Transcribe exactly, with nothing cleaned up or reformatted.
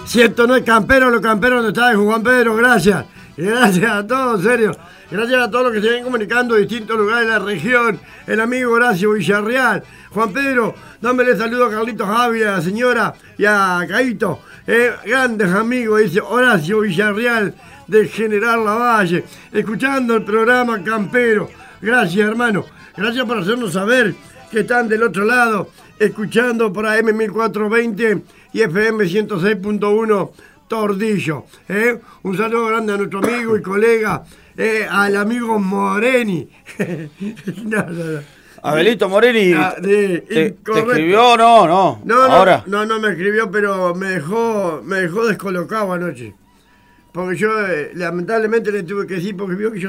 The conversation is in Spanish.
Si esto no es campero, los camperos no están, Juan Pedro, gracias. Gracias a todos, en serio. Gracias a todos los que se ven comunicando en distintos lugares de la región. El amigo Horacio Villarreal. Juan Pedro, dámele saludo a Carlitos Ávila, a la señora y a Caíto. Eh, grandes amigos, dice Horacio Villarreal de General Lavalle. Escuchando el programa Campero. Gracias, hermano. Gracias por hacernos saber que están del otro lado, escuchando por A M mil cuatrocientos veinte y F M ciento seis punto uno Tordillo. ¿eh? Un saludo grande a nuestro amigo y colega, eh, al amigo Moreni. no, no, no. Abelito Moreni, Ah, de- ¿te, te incorrecto. escribió? No, no. No, no, Ahora. no, no me escribió, pero me dejó, me dejó descolocado anoche. Porque yo, eh, lamentablemente, le tuve que decir, porque vio que yo